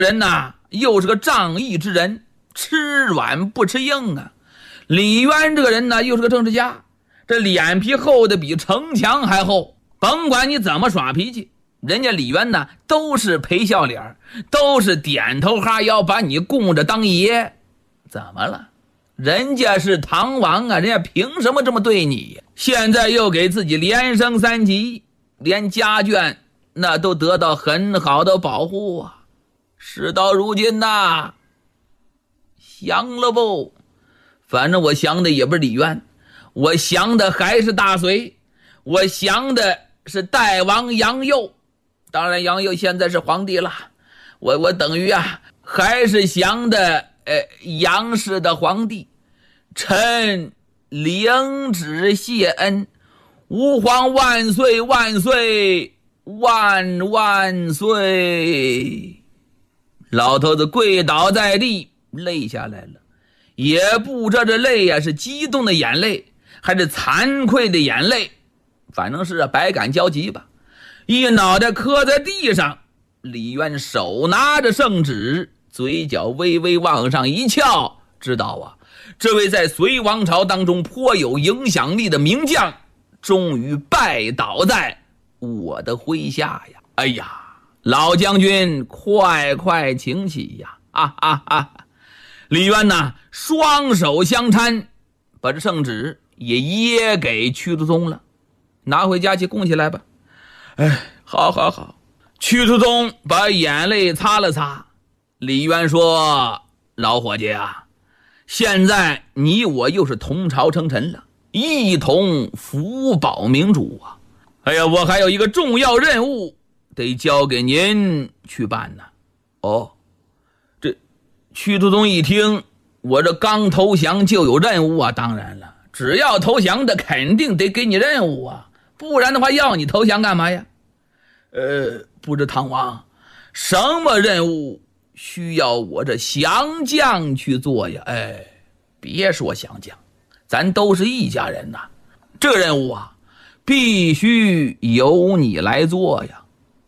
人呐，又是个仗义之人，吃软不吃硬啊。李渊这个人呢，又是个政治家，这脸皮厚的比城墙还厚，甭管你怎么耍脾气，人家李渊呢都是陪笑脸，都是点头哈腰，把你供着当爷。怎么了？人家是唐王啊，人家凭什么这么对你？现在又给自己连升3级，连家眷那都得到很好的保护啊。事到如今呐，降了不？反正我降的也不是李渊，我降的还是大隋，我降的是代王杨佑。当然杨佑现在是皇帝了，我等于啊还是降的杨氏的皇帝。臣领旨谢恩，吾皇万岁万岁万万岁。老头子跪倒在地，泪下来了，也不知道这泪啊是激动的眼泪还是惭愧的眼泪，反正是百感交集吧。一脑袋磕在地上，李渊手拿着圣旨，嘴角微微往上一翘，知道啊，这位在隋王朝当中颇有影响力的名将终于拜倒在我的麾下呀。哎呀，老将军快快请起呀！李渊呐，双手相搀，把这圣旨也掖给屈突宗了，拿回家去供起来吧。好。屈突宗把眼泪擦了擦。李渊说：老伙计啊，现在你我又是同朝称臣了，一同辅保明主啊。我还有一个重要任务得交给您去办呢。这屈突宗一听，我这刚投降就有任务啊，当然了，只要投降的肯定得给你任务啊，不然的话要你投降干嘛呀？不知唐王什么任务需要我这降将去做呀？别说降将，咱都是一家人呐，这任务啊必须由你来做呀。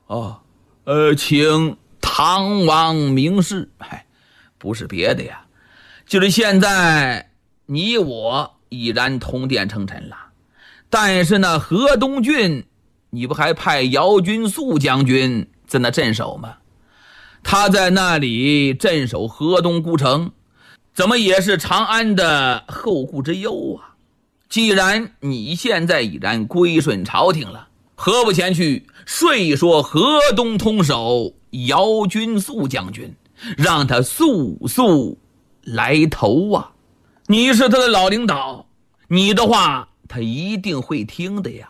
请唐王明示。不是别的呀，就是现在你我已然同殿称臣了，但是呢河东郡你不还派姚君素将军在那镇守吗？他在那里镇守河东孤城，怎么也是长安的后顾之忧啊。既然你现在已然归顺朝廷了，何不前去说说河东通守姚君素将军，让他速速来投啊。你是他的老领导，你的话他一定会听的呀。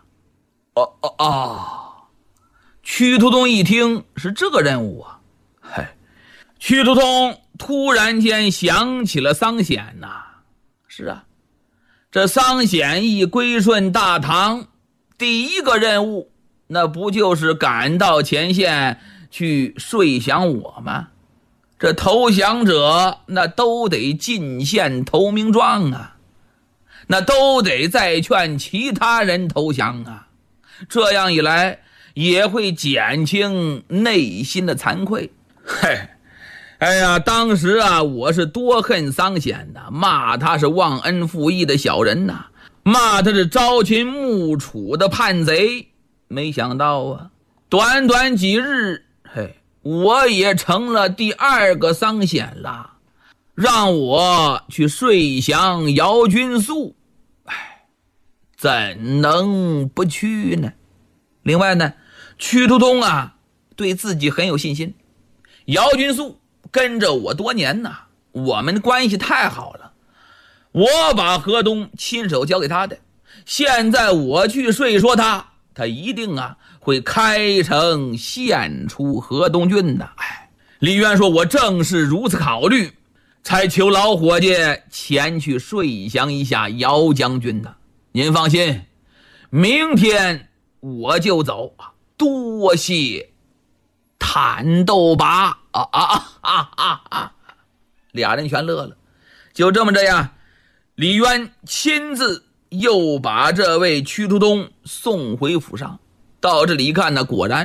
屈突宗一听是这个任务啊，屈突宗突然间想起了桑显呐。是啊，这桑显一归顺大唐，第一个任务那不就是赶到前线去说降我吗？这投降者那都得进献投名状啊，那都得再劝其他人投降啊，这样一来也会减轻内心的惭愧。当时啊我是多恨桑显呐，骂他是忘恩负义的小人呐，骂他是朝秦暮楚的叛贼。没想到啊，短短几日我也成了第二个桑显了，让我去说降姚君素，怎能不去呢？另外呢，屈突宗啊对自己很有信心，姚君素跟着我多年呐，我们关系太好了，我把河东亲手交给他的，现在我去说说他一定啊会开城献出河东郡的。李渊说，我正是如此考虑，才求老伙计前去说降一下姚将军的。您放心，明天我就走，多谢坦斗拔。俩人全乐了。就这么着呀，李渊亲自又把这位屈突宗送回府上。到这里一看呢，果然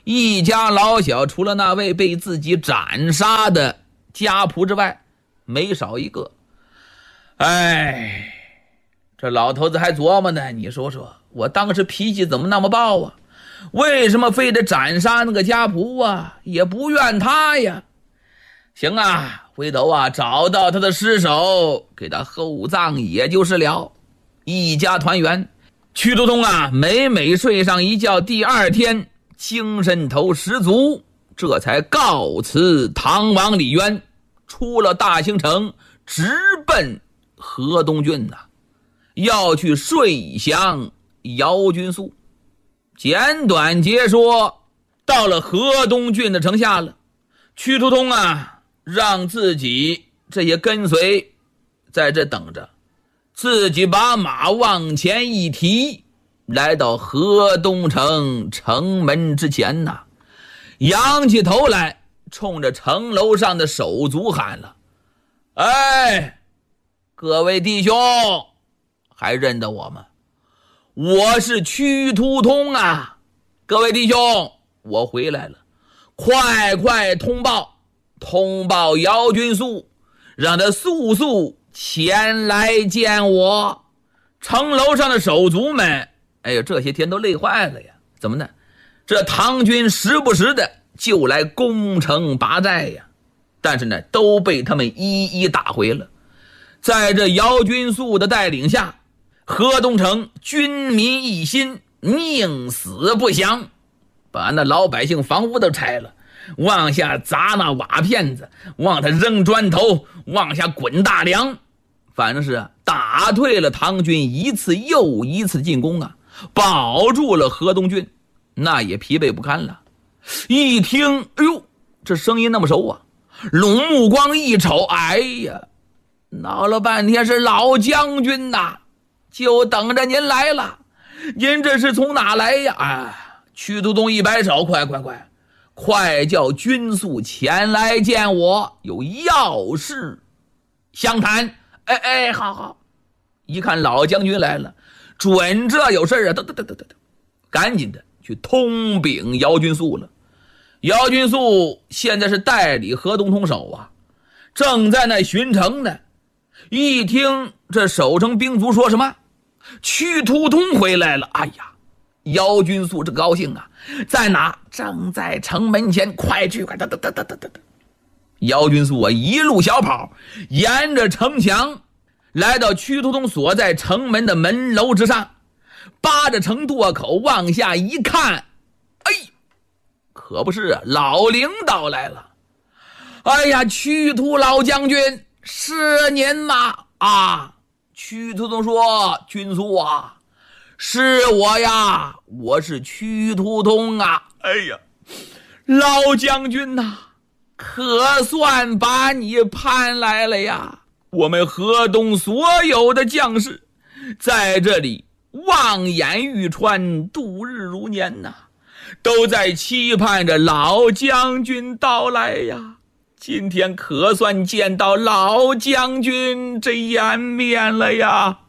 一家老小除了那位被自己斩杀的家仆之外，没少一个。哎，这老头子还琢磨呢，你说说，我当时脾气怎么那么暴啊？为什么非得斩杀那个家仆啊？也不怨他呀。行啊，回头啊找到他的尸首，给他厚葬也就是了。一家团圆。屈突通啊每每睡上一觉，第二天精神头十足，这才告辞唐王李渊，出了大兴城，直奔河东郡呐，要去睡降姚君素。简短截说，到了河东郡的城下了，屈突通啊让自己这些跟随在这等着，自己把马往前一提，来到河东城城门之前呐，仰起头来，冲着城楼上的手足喊了：哎，各位弟兄，还认得我吗？我是屈突通啊！各位弟兄，我回来了，快通报姚君素，让他速速前来见我。城楼上的手足们，哎呀，这些天都累坏了呀！怎么呢？这唐军时不时的就来攻城拔寨呀，但是呢，都被他们一一打回了。在这姚君素的带领下，河东城军民一心，宁死不降，把那老百姓房屋都拆了，往下砸那瓦片子，往他扔砖头，往下滚大梁，反正是打退了唐军一次又一次进攻啊，保住了河东郡，那也疲惫不堪了。一听，哎呦，这声音那么熟啊，拢目光一瞅，哎呀，闹了半天是老将军呐，就等着您来了。您这是从哪来呀？啊，屈突通一摆手，快叫君素前来见我，有要事相谈。哎，好。一看老将军来了，准这有事啊，等，赶紧的去通禀姚君素了。姚君素现在是代理河东通守啊，正在那巡城呢。一听这守城兵卒说什么屈突通回来了，哎呀，姚君素这高兴啊，在哪？正在城门前，快去，等。姚君素啊一路小跑，沿着城墙来到屈突通所在城门的门楼之上，扒着城垛口往下一看，哎，可不是啊，老领导来了。哎呀，屈突老将军，是您吗？啊，屈突通说：君素啊，是我呀，我是屈突通啊。哎呀，老将军呐，可算把你盼来了呀。我们河东所有的将士在这里望眼欲穿，度日如年呐，都在期盼着老将军到来呀。今天可算见到老将军这颜面了呀！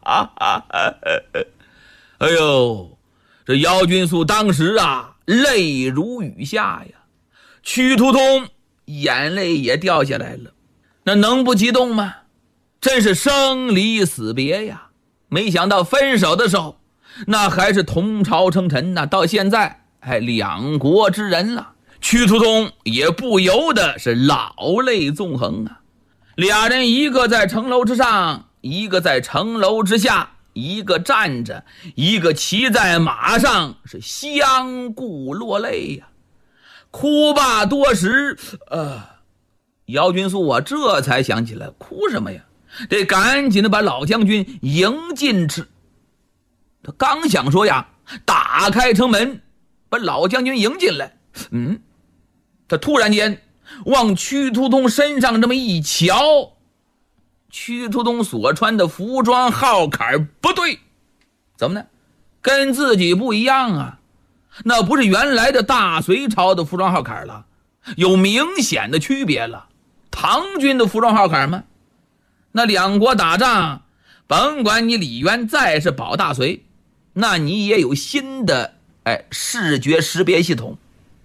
哎呦，这姚君素当时啊，泪如雨下呀。屈突通眼泪也掉下来了，那能不激动吗？真是生离死别呀！没想到分手的时候，那还是同朝称臣呐，到现在还两国之人了。屈突通也不由得是老泪纵横啊。俩人一个在城楼之上，一个在城楼之下，一个站着，一个骑在马上，是相顾落泪呀。哭罢多时，姚君素啊这才想起来，哭什么呀？得赶紧的把老将军迎进去。他刚想说呀，打开城门把老将军迎进来，他突然间往屈突通身上这么一瞧，屈突通所穿的服装号坎不对，怎么呢？跟自己不一样啊，那不是原来的大隋朝的服装号坎了，有明显的区别了。唐军的服装号坎吗？那两国打仗，甭管你李渊再是保大隋，那你也有新的视觉识别系统，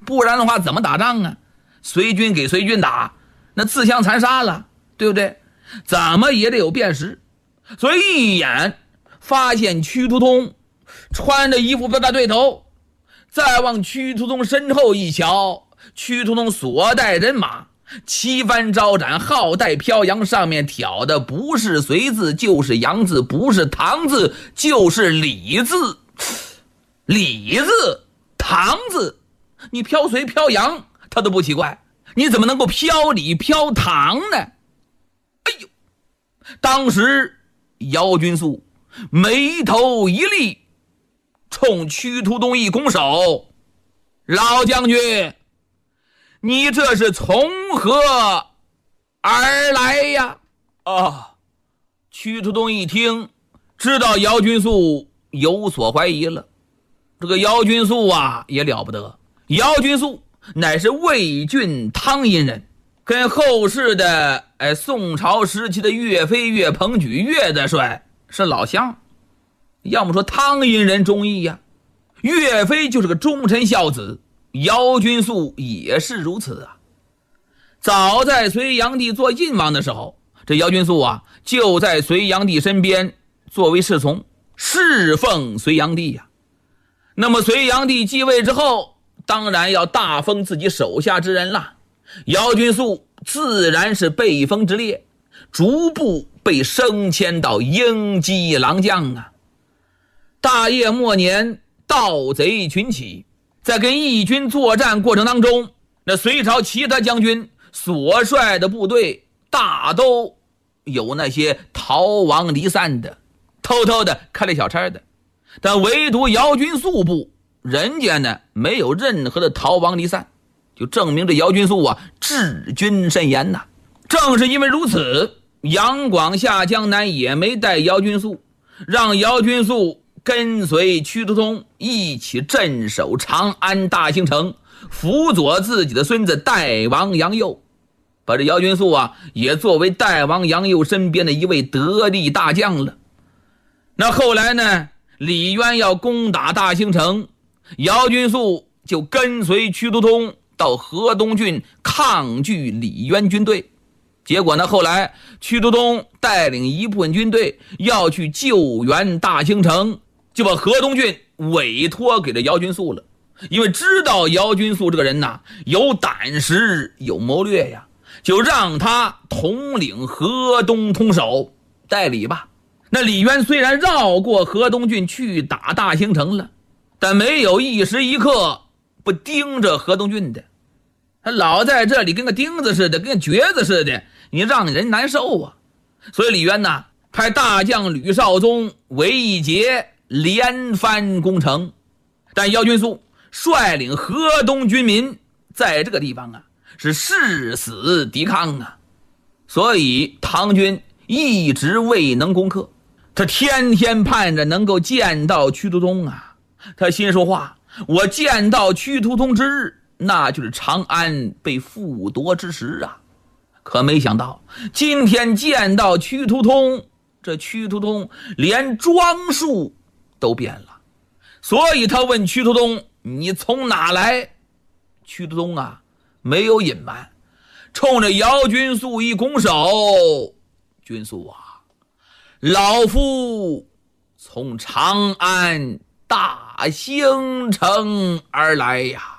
不然的话怎么打仗啊？随军给随军打，那自相残杀了，对不对？怎么也得有辨识。所以一眼发现屈突通穿着衣服不大对头，再往屈突通身后一瞧，屈突通所带人马旗帆招展，号带飘扬，上面挑的不是隋字就是杨字，不是唐字就是李字。李字唐字，你飘隋飘扬他都不奇怪，你怎么能够飘李飘唐呢？哎呦，当时姚军素眉头一立，冲屈突通一拱手：老将军，你这是从何而来呀？屈突通一听，知道姚军素有所怀疑了。这个姚军素啊也了不得，姚军素乃是魏郡汤阴人，跟后世的宋朝时期的岳飞、岳鹏举、岳大帅是老乡。要么说汤阴人忠义呀，岳飞就是个忠臣孝子，姚军素也是如此啊。早在隋炀帝做晋王的时候，这姚军素啊就在隋炀帝身边作为侍从，侍奉隋炀帝呀。那么隋炀帝继位之后，当然要大封自己手下之人了。姚军素自然是被封之列，逐步被升迁到英基郎将啊。大业末年，盗贼群起，在跟义军作战过程当中，那隋朝其他将军所率的部队大都有那些逃亡离散的，偷偷的开了小差的，但唯独姚军素部，人家呢没有任何的逃亡离散，就证明这姚军素啊治军甚严呐。正是因为如此，杨广下江南也没带姚军素，让姚军素跟随屈突通一起镇守长安大兴城，辅佐自己的孙子代王杨佑，把这姚军素啊也作为代王杨佑身边的一位得力大将了。那后来呢，李渊要攻打大兴城，姚军素就跟随屈突通到河东郡抗拒李渊军队。结果呢，后来屈突通带领一部分军队要去救援大兴城，就把河东郡委托给了姚军素了。因为知道姚军素这个人呐有胆识有谋略呀，就让他统领河东通守，代理吧。那李渊虽然绕过河东郡去打大兴城了，但没有一时一刻不盯着河东郡的，他老在这里跟个钉子似的，跟个橛子似的，你让人难受啊。所以李渊呢派大将吕绍宗、韦一杰连番攻城，但姚军素率领河东军民在这个地方啊是誓死抵抗啊，所以唐军一直未能攻克。他天天盼着能够见到屈突通啊，他心说话，我见到屈突通之日，那就是长安被复夺之时啊。可没想到今天见到屈突通，这屈突通连装束都变了。所以他问屈突通，你从哪来？屈突通啊没有隐瞒，冲着姚军素一拱手，军素啊，老夫从长安大兴城而来呀。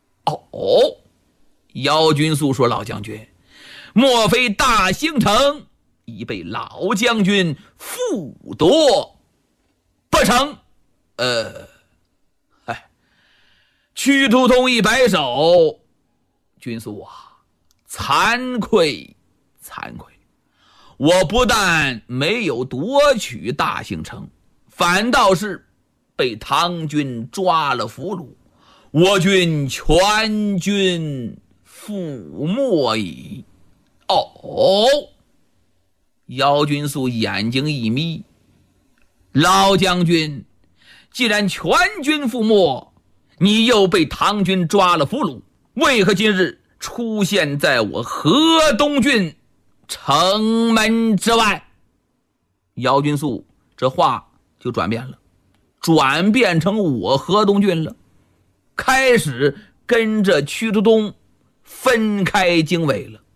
姚军素说，老将军，莫非大兴城已被老将军复夺不成？屈突通一摆手，军素啊，惭愧惭愧，我不但没有夺取大兴城，反倒是被唐军抓了俘虏，我军全军覆没矣。姚军素眼睛一眯，老将军，既然全军覆没，你又被唐军抓了俘虏，为何今日出现在我河东郡城门之外？姚军素这话就转变了，转变成我河东郡了，开始跟着屈突东分开经纬了。